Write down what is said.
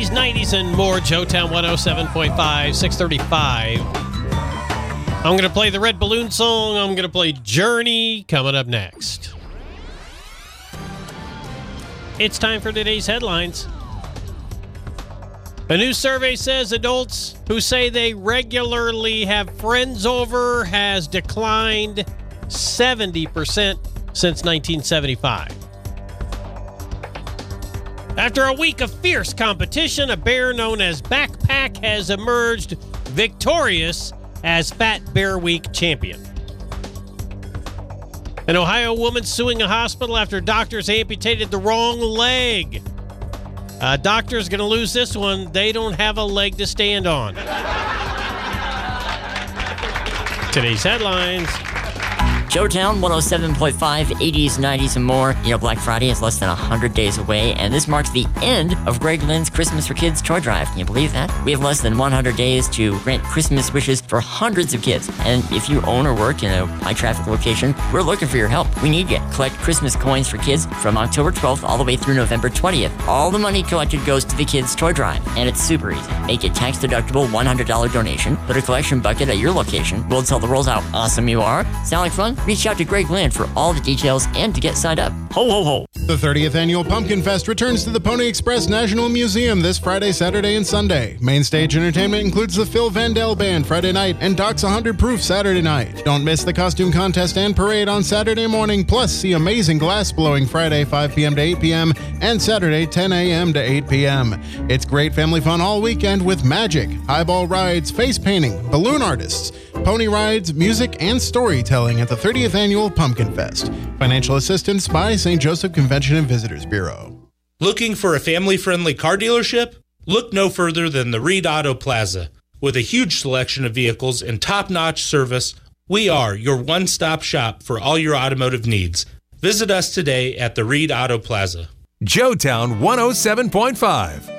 80s, 90s, and more. Joetown 107.5, 635. I'm going to play the Red Balloon song. I'm going to play Journey coming up next. It's time for today's headlines. A new survey says adults who say they regularly have friends over has declined 70% since 1975. After a week of fierce competition, a bear known as Backpack has emerged victorious as Fat Bear Week champion. An Ohio woman suing a hospital after doctors amputated the wrong leg. Doctor's going to lose this one. They don't have a leg to stand on. Today's headlines. Joetown 107.5, 80s, 90s, and more. You know, Black Friday is less than 100 days away, and this marks the end of Greg Lynn's Christmas for Kids toy drive. Can you believe that? We have less than 100 days to grant Christmas wishes for hundreds of kids. And if you own or work in a high-traffic location, we're looking for your help. We need you. Collect Christmas coins for kids from October 12th all the way through November 20th. All the money collected goes to the kids' toy drive, and it's super easy. Make a tax-deductible $100 donation. Put a collection bucket at your location. We'll tell the rolls how awesome you are. Sound like fun? Reach out to Greg Lynn for all the details and to get signed up. Ho, ho, ho. The 30th Annual Pumpkin Fest returns to the Pony Express National Museum this Friday, Saturday, and Sunday. Main stage entertainment includes the Phil Vandell Band Friday night and Doc's 100 Proof Saturday night. Don't miss the costume contest and parade on Saturday morning, plus see amazing glass blowing Friday 5 p.m. to 8 p.m. and Saturday 10 a.m. to 8 p.m. It's great family fun all weekend with magic, highball rides, face painting, balloon artists, pony rides, music, and storytelling at the 30th Annual Pumpkin Fest. Financial assistance by St. Joseph Convention and Visitors Bureau. Looking for a family-friendly car dealership? Look no further than the Reed Auto Plaza. With a huge selection of vehicles and top-notch service, we are your one-stop shop for all your automotive needs. Visit us today at the Reed Auto Plaza. Joetown 107.5.